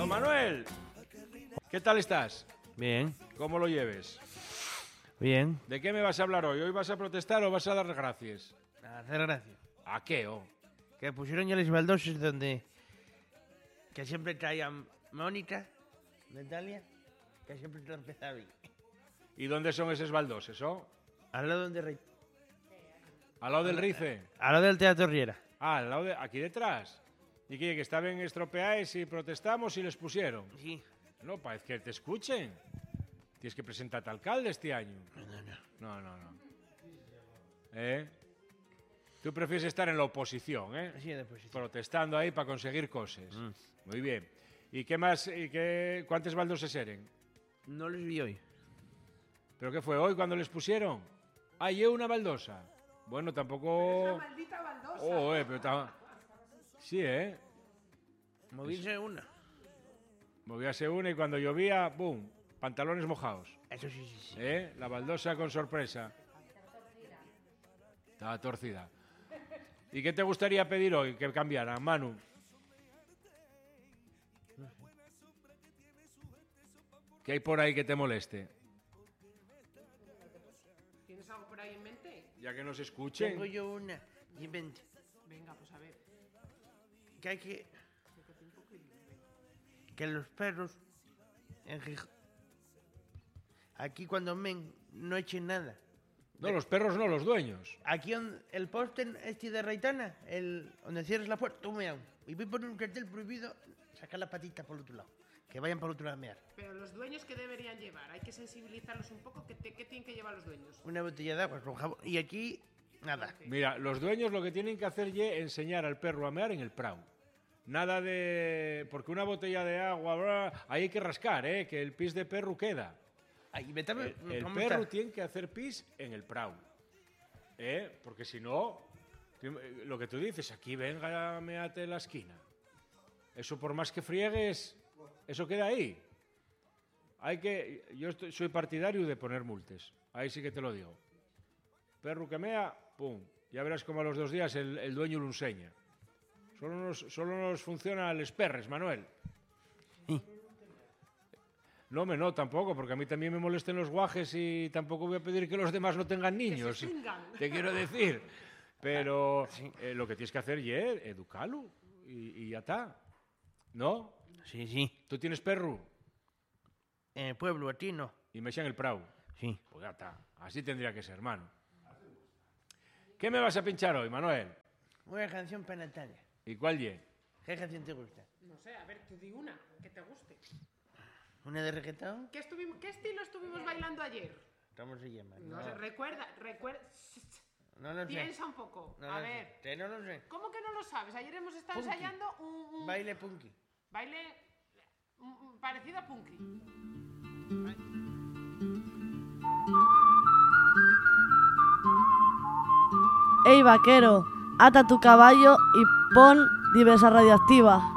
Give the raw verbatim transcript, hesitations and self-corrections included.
Don Manuel, ¿qué tal estás? Bien. ¿Cómo lo lleves? Bien. ¿De qué me vas a hablar hoy? ¿Hoy vas a protestar o vas a dar gracias? A hacer gracia. ¿A qué, oh? Que pusieron ya los baldoses donde... Que siempre traían Mónica, Natalia, que siempre te empezaba bien. ¿Y dónde son esos baldoses, oh? Al lado donde rey. ¿Al lado del Rice? Al lado del Teatro Riera. Ah, al lado de... aquí detrás. ¿Y qué? ¿Que estaban estropeados y protestamos y les pusieron? Sí. No, parece que te escuchen. Tienes que presentarte alcalde este año. No, no, no. No, no, no. ¿Eh? Tú prefieres estar en la oposición, ¿eh? Sí, de oposición. Protestando ahí para conseguir cosas. Mm. Muy bien. ¿Y qué más? ¿Y qué, cuántos baldoses eran? No los vi hoy. ¿Pero qué fue hoy cuando les pusieron? Ah, yo una baldosa. Bueno, tampoco... Esa maldita baldosa. Oh, eh, pero ta- Sí, ¿eh? Movíse una. Movíase una y cuando llovía, ¡boom! Pantalones mojados. Eso sí, sí, sí. ¿Eh? La baldosa con sorpresa. Estaba torcida. ¿Y qué te gustaría pedir hoy que cambiara, Manu? ¿Qué hay por ahí que te moleste? ¿Tienes algo por ahí en mente? Ya que nos escuchen. Tengo yo una. Y vente. Venga, pues a ver. Que hay que... Que los perros... En Gijón... Aquí cuando men no echen nada. No, los perros no, los dueños. Aquí on, el poste este de Reitana, el, donde cierres la puerta, tú meao. Y voy a poner un cartel prohibido, sacar la patita por el otro lado. Que vayan por el otro lado a mear. Pero los dueños, ¿qué deberían llevar? Hay que sensibilizarlos un poco. ¿Qué, te- qué tienen que llevar los dueños? Una botella de agua con jabón. Y aquí, nada. Mira, los dueños lo que tienen que hacer es enseñar al perro a mear en el prau. Nada de... Porque una botella de agua, bla, ahí hay que rascar, ¿eh? Que el pis de perro queda. Ay, metame, El, el ¿cómo perro está? tiene que hacer pis en el prau. ¿Eh? Porque si no, lo que tú dices, aquí venga, meate en la esquina. Eso por más que friegues, eso queda ahí. Hay que... Yo estoy- soy partidario de poner multes. Ahí sí que te lo digo. Perro que mea, pum. Ya verás como a los dos días el, el dueño lo enseña. Solo nos, solo nos funciona les perres, Manuel. Sí. No, me no, tampoco, porque a mí también me molesten los guajes y tampoco voy a pedir que los demás no tengan niños. se extingan. Te quiero decir. Pero eh, lo que tienes que hacer es educarlo y, y ya está. ¿No? Sí, sí. ¿Tú tienes perro? En el pueblo, a ti no. Y me en el prau. Sí. Pues ya está. Así tendría que ser, hermano. ¿Qué me vas a pinchar hoy, Manuel? Una canción para Natalia. ¿Y cuál ye? ¿Qué canción te gusta? No sé, a ver, tú di una que te guste. ¿Una de reggaetón? ¿Qué, estuvimos, ¿Qué estilo estuvimos bailando ayer? ¿Cómo se llama? No, sé, recuerda, recuerda. no lo sé. Piensa un poco. No a lo sé. ver. Que no lo sé. ¿Cómo que no lo sabes? Ayer hemos estado Punky. ensayando un, un Baile punky. baile un- un parecido a punky. Ey vaquero, ata tu caballo y pon diversa radioactiva.